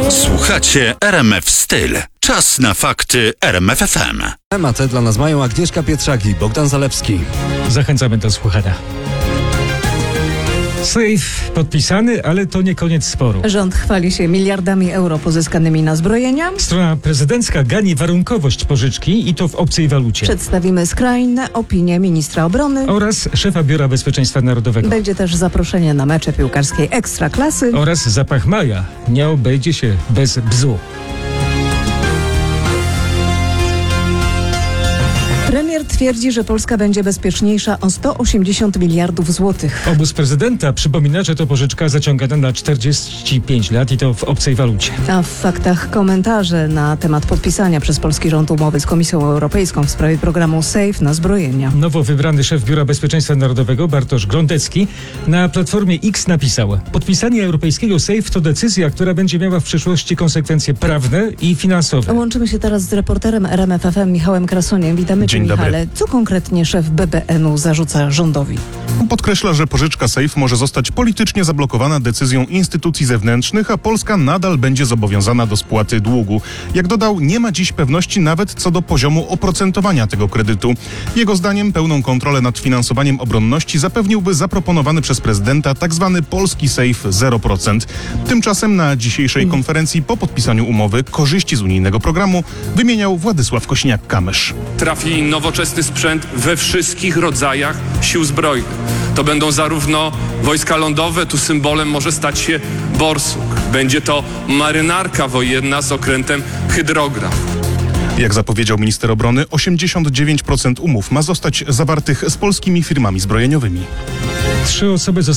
Słuchacie RMF Styl. Czas na fakty RMF FM. Tematy dla nas mają Agnieszka Pietrzak i Bogdan Zalewski. Zachęcamy do słuchania. Safe podpisany, ale to nie koniec sporu. Rząd chwali się miliardami euro pozyskanymi na zbrojenia. Strona prezydencka gani warunkowość pożyczki i to w obcej walucie. Przedstawimy skrajne opinie ministra obrony. Oraz szefa Biura Bezpieczeństwa Narodowego. Będzie też zaproszenie na mecze piłkarskiej Ekstraklasy. Oraz zapach maja. Nie obejdzie się bez bzu. Premier twierdzi, że Polska będzie bezpieczniejsza o 180 miliardów złotych. Obóz prezydenta przypomina, że to pożyczka zaciągana na 45 lat i to w obcej walucie. A w faktach komentarze na temat podpisania przez polski rząd umowy z Komisją Europejską w sprawie programu SAFE na zbrojenia. Nowo wybrany szef Biura Bezpieczeństwa Narodowego Bartosz Grądecki na Platformie X napisał: podpisanie europejskiego SAFE to decyzja, która będzie miała w przyszłości konsekwencje prawne i finansowe. Łączymy się teraz z reporterem RMF FM Michałem Krasuniem. Witamy Cię, Michale. Co konkretnie szef BBN-u zarzuca rządowi? Podkreśla, że pożyczka SAFE może zostać politycznie zablokowana decyzją instytucji zewnętrznych, a Polska nadal będzie zobowiązana do spłaty długu. Jak dodał, nie ma dziś pewności nawet co do poziomu oprocentowania tego kredytu. Jego zdaniem pełną kontrolę nad finansowaniem obronności zapewniłby zaproponowany przez prezydenta tzw. polski SAFE 0%. Tymczasem na dzisiejszej konferencji po podpisaniu umowy korzyści z unijnego programu wymieniał Władysław Kosiniak-Kamysz. Trafi nowoczesny sprzęt we wszystkich rodzajach sił zbrojnych. To będą zarówno wojska lądowe, tu symbolem może stać się borsuk. Będzie to marynarka wojenna z okrętem hydrograf. Jak zapowiedział minister obrony, 89% umów ma zostać zawartych z polskimi firmami zbrojeniowymi. 3 osoby